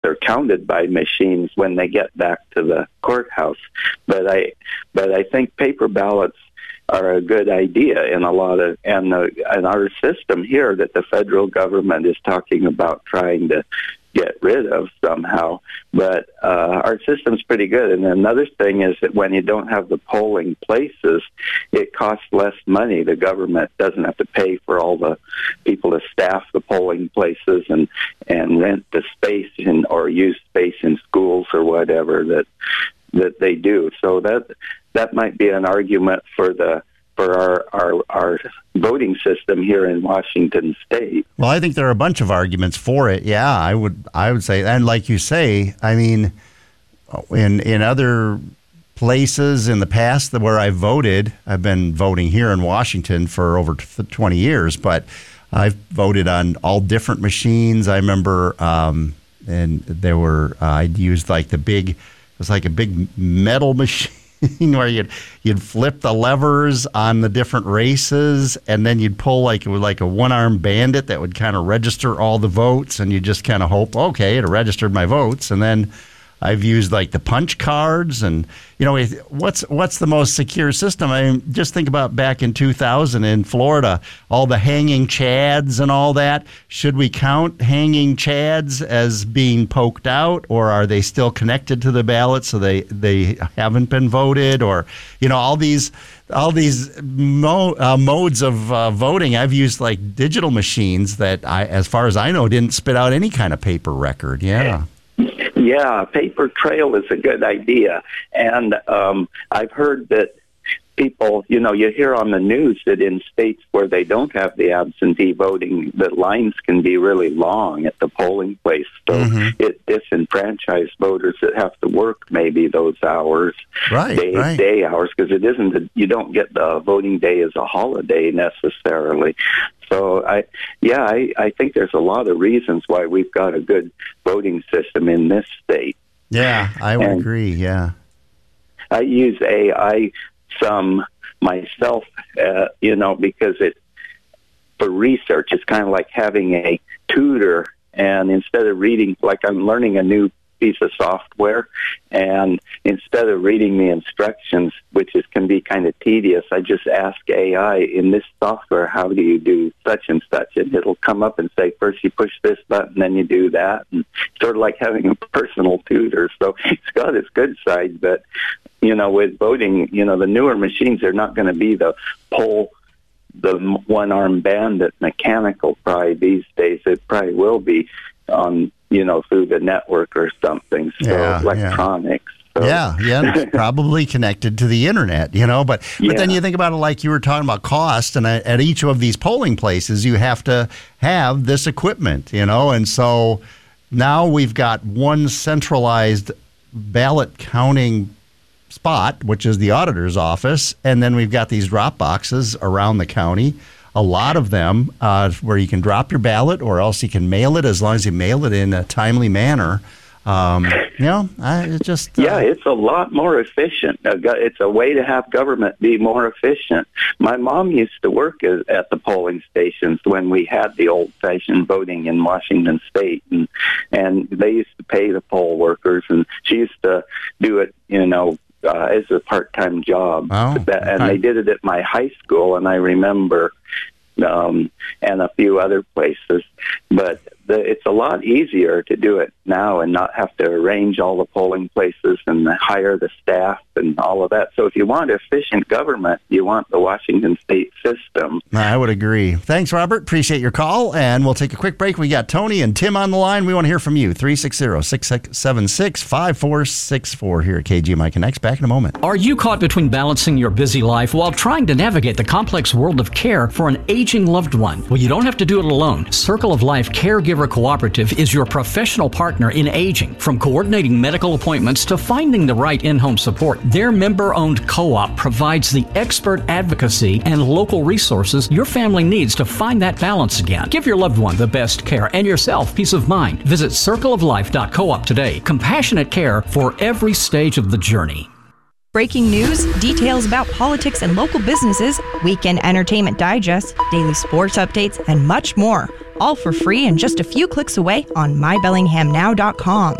they're counted by machines when they get back to the courthouse. But I think paper ballots are a good idea in a lot of, and our system here that the federal government is talking about trying to get rid of somehow. But our system's pretty good. And another thing is that when you don't have the polling places, it costs less money. The government doesn't have to pay for all the people to staff the polling places and rent the space or use space in schools or whatever that they do. So that might be an argument for our voting system here in Washington State. Well, I think there are a bunch of arguments for it. Yeah, I would say, and like you say, I mean, in other places in the past where I voted, I've been voting here in Washington for over 20 years, but I've voted on all different machines. I remember, and there were I'd used like it was like a big metal machine where you'd flip the levers on the different races, and then you'd pull like a one-armed bandit that would kind of register all the votes, and you just kind of hope, okay, it registered my votes. And then I've used like the punch cards, and what's the most secure system? I mean, just think about back in 2000 in Florida, all the hanging chads and all that. Should we count hanging chads as being poked out, or are they still connected to the ballot so they haven't been voted? Or all these modes of voting. I've used like digital machines that as far as I know, didn't spit out any kind of paper record. Yeah. Yeah, paper trail is a good idea. And I've heard that people, you hear on the news that in states where they don't have the absentee voting, the lines can be really long at the polling place. So it disenfranchises voters that have to work maybe those hours, day hours, because it isn't, you don't get the voting day as a holiday necessarily. So I think there's a lot of reasons why we've got a good voting system in this state. Yeah, I would agree. Yeah, I use AI some myself, because for research, it's kind of like having a tutor. And instead of reading, like I'm learning a new piece of software, and instead of reading the instructions, which can be kind of tedious, I just ask AI, in this software, how do you do such and such? And it'll come up and say, first you push this button, then you do that. And sort of like having a personal tutor. So it's got its good side, but, with voting, the newer machines are not going to be the one-armed bandit mechanical probably these days. It probably will be on, through the network or something. So electronics. So. Yeah, probably connected to the internet, but then you think about it like you were talking about cost, and at each of these polling places, you have to have this equipment, and so now we've got one centralized ballot counting spot, which is the auditor's office, and then we've got these drop boxes around the county, a lot of them where you can drop your ballot, or else you can mail it, as long as you mail it in a timely manner. It's a lot more efficient. It's a way to have government be more efficient. My mom used to work at the polling stations when we had the old-fashioned voting in Washington State, and they used to pay the poll workers, and she used to do it, as a part-time job. They did it at my high school, and I remember, and a few other places. But it's a lot easier to do it now and not have to arrange all the polling places and hire the staff and all of that. So if you want efficient government, you want the Washington State system. I would agree. Thanks, Robert. Appreciate your call, and we'll take a quick break. We got Tony and Tim on the line. We want to hear from you. 360-676-5464 here at KGMI Connects. Back in a moment. Are you caught between balancing your busy life while trying to navigate the complex world of care for an aging loved one? Well, you don't have to do it alone. Circle of Life Caregiver Cooperative is your professional partner in aging. From coordinating medical appointments to finding the right in-home support, their member-owned co-op provides the expert advocacy and local resources your family needs to find that balance again. Give your loved one the best care and yourself peace of mind. Visit circleoflife.coop today. Compassionate care for every stage of the journey. Breaking news, details about politics and local businesses, weekend entertainment digest, daily sports updates, and much more. All for free and just a few clicks away on mybellinghamnow.com.